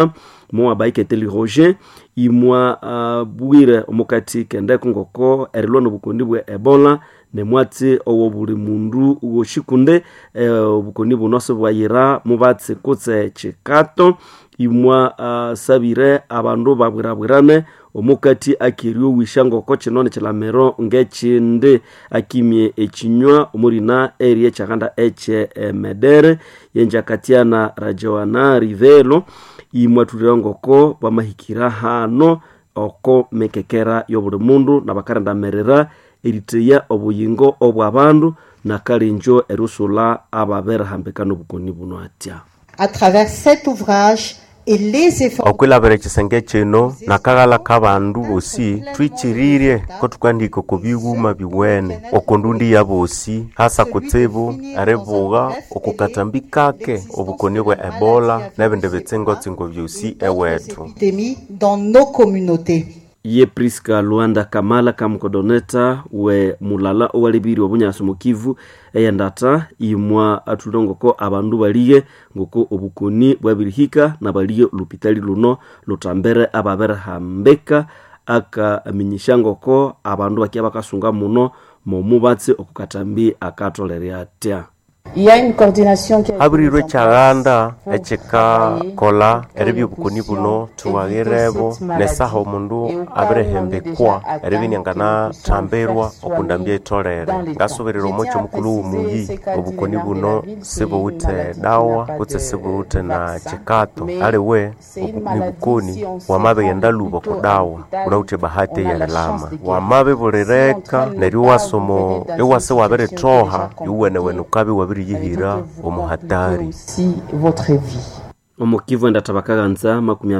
mo abaike teli Roger imwa bwire omukati kende kungoko erilwa nobukondi bwe Ebola ne mwati owo buli mundu uoshikunde obukondi bunose bwayira mubatse kutse chikato imwa sabire abandu babwirabwirane omukati akirio wishangoko chinone chilamero ngechinde akimie echinywa omurina area chakanda eche medere yenjakatiana rajoana rivelo imwatulirangoko bamahikira hano oko mekekera yobuli mundu nabakaranda merera eriteya obuyingo obwabandu nakalinjo erusula ababera hambekano bukoni buno atya. À travers cet ouvrage et les efforts okwilabira ekisenge kino nakagala kabandu bosi twichirire ko tukandika ko biwuma biwene okondundi ya bosi hasa kutsibu arevuga okukatambikake obukoni bwa Ebola nebende betsengo byosi ewetu dans nos communautés. Ye Priska Luanda Kamala kamkodoneta we mulala owalibiri obunyasi mukivu eyandata imwa atulongoko abandu baliye ngoko obukoni bwabirihika na baliye lupitali luno lutambere ababere hambeka aka minyishangoko abandu bakia bakasunga muno momubatse okukatambi akatolere atya. Il y a une coordination qui abrirwe chaganda echeka kola erebi bukoni buno tuwagerebo nesaho mundu abrehembekwa erebi ngana tamberwa okundambye tolere gasoberero mocho mukulu umuyi obukoni buno sebo ute dawa kutse sebo ute na chekato alewe ni bukoni wamabe yendaluba kudawa unaute bahate ya lama wamabe borereka neriwa somo ewase wabere toha yuwene wenukabe wabiri yihira omuhatari si votre vie. Omukivu enda tabakaganza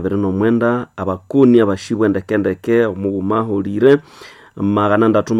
29 abakuni abashibwe ndekendeke omuguma holire magana ndatu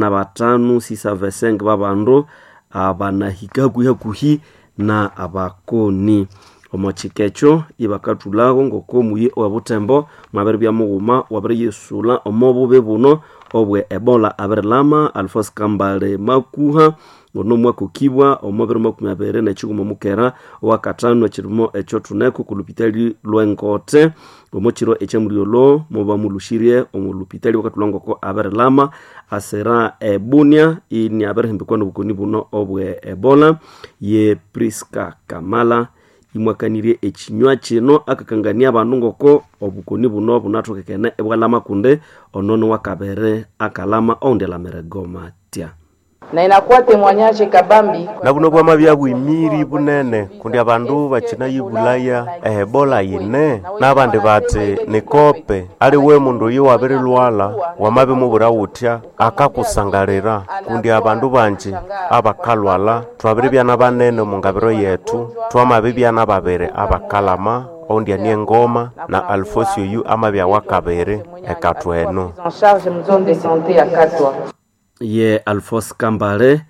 25 sisa veseng babandu abanahika kuhi na abakuni omochikecho ibakatulago ngoko muyi obutembo mabere bya muguma wabere yesula omobube buno obwe Ebola aberlama Alphonse Kambale makuha ono mwako kibwa omobere 20 na chigumo mukera wakatano chirimo echotuneko kulupitali lwengote omochiro echemuriolo moba mulushirie omulupitali wakatulangoko aberlama asera ebunia ini aberhembekwana bukoni buno obwe Ebola ye Priska Kamala imwakanirie echinywa chino akakangania abandu ngoko obukoni buno bunatokekene ebwalama kunde onono wakabere akalama ondela meregoma tya. Na inakuwa témoignage kabambi na buno bwa mabya bwimiri bunene kundi abandu bachina yibulaya Ebola yine nabandi bate nikope ali we mundu yo aberilwala wamabe mubura utya akakusangalira kundi abandu banje abakalwala twabiri byana banene mungabiro yetu twamabe byana babere abakalama ondi ani ngoma na Alphonse yu amabya wakabere ekatweno en charge maison de santé akatwa. Ye Alphonse Kambale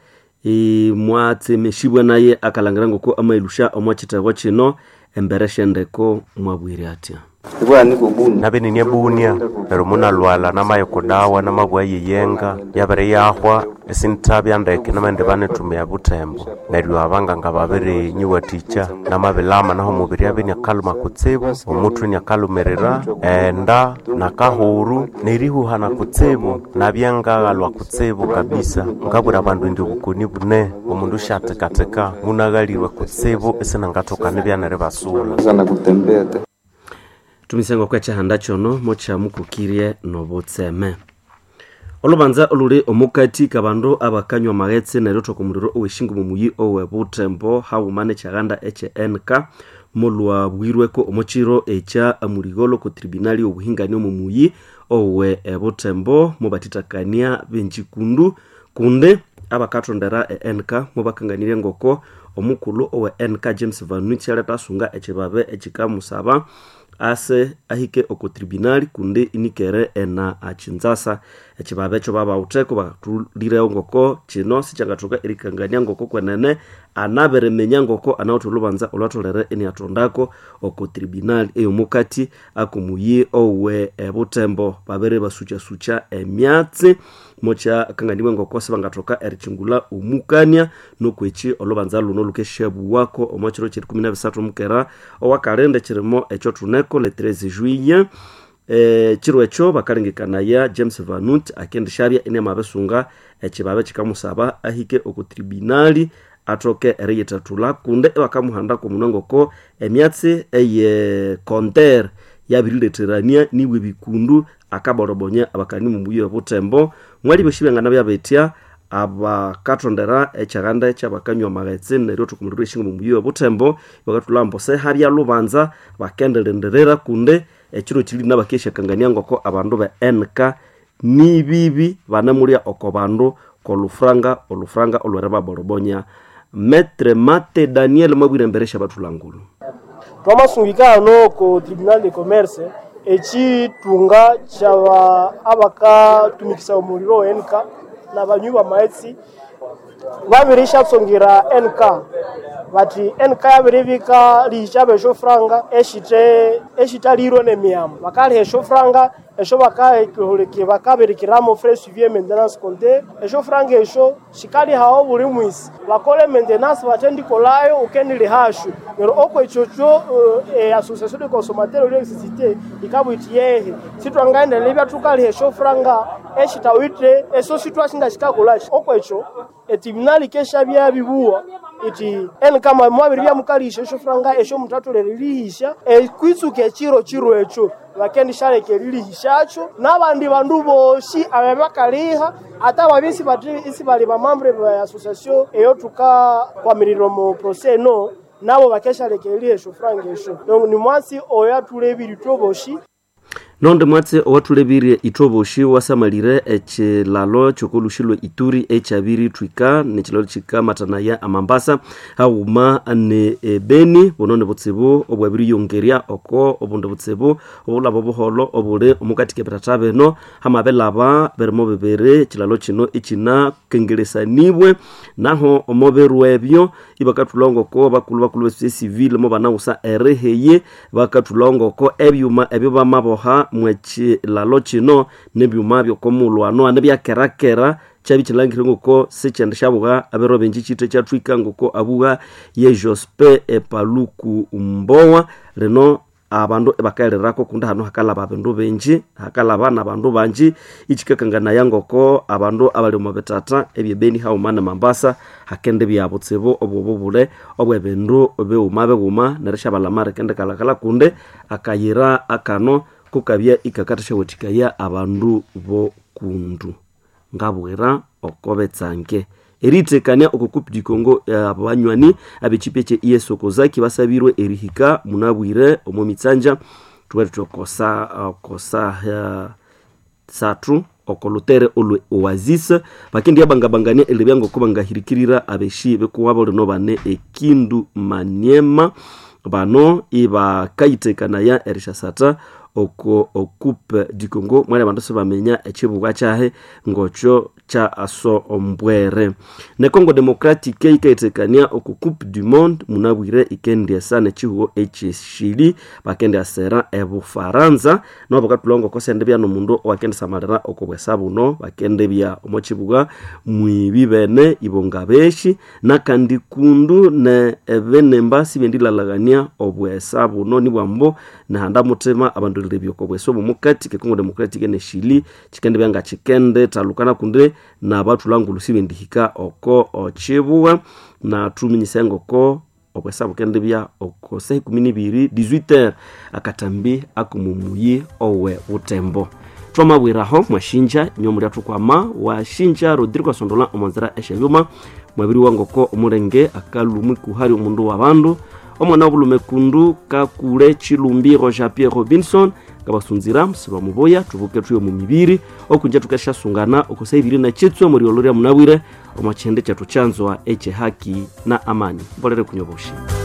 mwate meshibwa naye akalangira ngoko amailusha omwachitago chino embereshendeko mwabwiri atya. nabe ni bunia pero muna lwala na mayo kodawa na mabwa yenga yabere yahwa esintabya ndeke na mende bane tumya butembo neryo abanga ngababere nyiwa ticha na mabelama naho mubiri abenya kaluma kutsebu omutu nya kalumerera enda na kahuru nerihu hana kutsebu na byanga galwa kutsebu kabisa ngabura bandu ndi bukoni bune omundu shatekateka munagalirwa kutsebu esena ngatoka nebyana rebasula sana kutembea. Tumisengo kwa chahanda chono mocha mukukirie no botseme. Olubanza oluri omukati kabando abakanywa magetse na roto kumuriro oweshingu mumuyi owe butembo haumane chaganda HNK molwa bwirweko omochiro echa amurigolo ku tribunali obuhingani mumuyi owe butembo mubatitakania benjikundu kunde abakatondera NK mubakanganire ngoko omukulu owe NK James Vanuchi aletasunga echibabe echikamusaba ase ahike oko tribunali kunde inikere ena achinzasa echibabe cho baba uteko batulire ngoko chino sichangatoka erikangania ngoko kwenene anabere menya ngoko anautulubanza olwatolere eni atondako oko tribunal eyomukati akumuyi owe Butembo babere basucha emyatsi mocha kanganiwe ngoko sebangatoka erichingula umukania nokwechi olobanza luno lukeshebu wako omachiro chiri 13 mukera owakalende chirimo echo tuneko le 13 juillet chiro echo bakalengekana ya James Vanut akende shabya ine mabesunga echibabe chikamusaba ahike oku tribunali atoke ereyetatula kunde bakamuhanda ko munangoko emyatsi eye konter yabirileterania niwe bikundu akaborobonye abakani mu buyo Butembo mwali beshibengana byabetia abakatondera echaganda chabakanywa magetsi neryo tukumurire shingo mu buyo Butembo bakatulambo se habya lubanza bakendelenderera kunde echiro chili nabakesha kangania ngoko abandu ba NK ni bibi banamulia okobandu ko olufranga olwereba borobonya Maître Mate Daniel Mabwire mberesha batulangulu twamasungikano ko tribunal de commerce echi tunga chawa abaka tumikisa umuriro NK na banyuba maetsi babirisha tsongira NK bati NK yabirivika lichabe sho franga eshita liro ne miyam bakali sho franga esho bakaholeke bakabirikiramo frais suivi maintenance compte esho franga esho shikali hao buri mwisi bakole maintenance batendi kolayo ukenile hashu ngero oko ichocho association de consommateurs l'électricité ikabutiyehe sitwangane libya tukali esho franga eshita witre eso sitwashinda shikakolashi oko echo etribunal kesha bya bibuwa iti kama mwabiri bya mukalisha esho franga esho mutatu lelihisha kwitsuke chiro echo bakendi shareke lilihishacho nabandi bandu boshi ababakaliha ata babisi batri isi bali ba membre ba association eyo tuka kwa miriro mo procès no nabo bakesha leke esho franga esho donc ni mwasi oya tulebiri toboshi nonde mwatse owatulebire itoboshi wasamalire echilalo chokolushilwe Ituri echabiri twika nechilalo chika matana ya Amambasa hauma ane Beni bonone botsebo obwabiri yongeria oko obonde botsebo obulabo boholo obule omukatike beratabe no hamabelaba bermo bebere chilalo chino ichina kengelesaniwe naho omoberwebyo ibakatulongo ko bakulu civil mo banausa ereheye bakatulongo ko ebyuma ebyo bamaboha mwechi lalo chino nebyuma byo komulwano anebya kerakera chabichilangire ngoko sechendeshabuga abero benji chite cha twika ngoko abuga ye Jospe Paluku Mbowa reno abandu ebakalirako kunda hano hakala babendu benji hakala bana bandu banji ichikakangana yangoko abandu abali mu betata ebyebeni haumana Mambasa hakende byabutsebo obubule obwebendu beuma narisha balamare kende kala kunde akayira akano kukabya ikakatasha wetikaya abandu bo kundu ngabwera okobetsange eritekania okukupi di Kongo abanywani abichipeche Iesokozaki basabirwe erihika munabwire omomitsanja twali kosa satu okolutere olwe oasis bakindi abangabangania elebyango kubanga hirikirira abeshi bekuwabo leno bane ekindu Maniema bano iba kaitekana ya erishasata oko okupe di Kongo mwana bandoso bamenya echibuga chahe ngocho cha aso ombwere ne Congo Democratique ikaitekania oko Coupe du Monde munabwire ikende sana chihuo echishili bakende asera ebufaransa no bakatulongo kosende bya no mundo wakende samarira oko bwesabu no bakende bya omochibuga mwibibene ibongabeshi nakandi kundu ne evenemba sibendilagania obwesabu no ni bwambo na handa mutema abandu lebyo kobweso mukati ke Congo Democratique ne Chili chikende byanga chikende talukana kunde na batulangu lusibendihika oko ochibuwa na tuminyisengo ko obwesabu kende bya oko 12 akatambi akumumuyi owe Butembo twamabwiraho mwashinja nyomuri atukwama washinja Rodrigo Sondola omonzera eshebyuma mwabiri wangoko omurenge akalumwe kuhari omundu wabandu omwana obulume kundu kakule Chilumbi Roger Pierre Robinson kabasunzira msiba muboya tubuke tuyo mu mibiri okunja tukasha sungana okosayibiri na chitswe muri oloria munabwire omachende chatu chanzo wa haki na amani mbolere kunyoboshi